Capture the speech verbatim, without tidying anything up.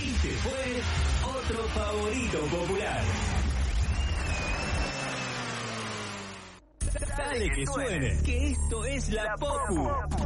Y se fue otro favorito popular. Dale que suene, que esto es La Popu.